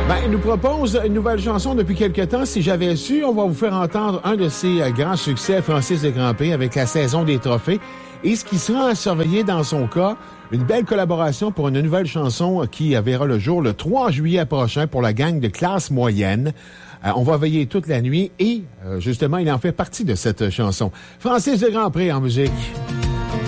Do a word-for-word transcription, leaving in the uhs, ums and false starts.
Ben, il nous propose une nouvelle chanson depuis quelque temps. Si j'avais su, on va vous faire entendre un de ses euh, grands succès, Francis de Grandpré, avec la saison des trophées. Et ce qui sera à surveiller dans son cas, une belle collaboration pour une nouvelle chanson qui verra le jour le trois juillet prochain pour la gang de classe moyenne. Euh, on va veiller toute la nuit et, euh, justement, il en fait partie de cette chanson. Francis de Grandpré en musique.